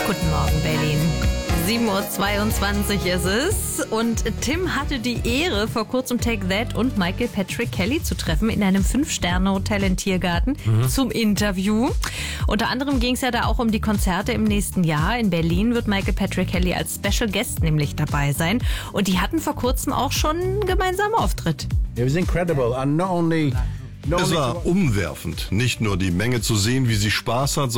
Guten Morgen, Berlin. 7:22 Uhr ist es und Tim hatte die Ehre, vor kurzem Take That und Michael Patrick Kelly zu treffen in einem 5-Sterne-Hotel in Tiergarten zum Interview. Unter anderem ging es ja da auch um die Konzerte im nächsten Jahr. In Berlin wird Michael Patrick Kelly als Special Guest nämlich dabei sein und die hatten vor kurzem auch schon einen gemeinsamen Auftritt. It was incredible and not only Es war umwerfend, nicht nur die Menge zu sehen, wie sie Spaß hat,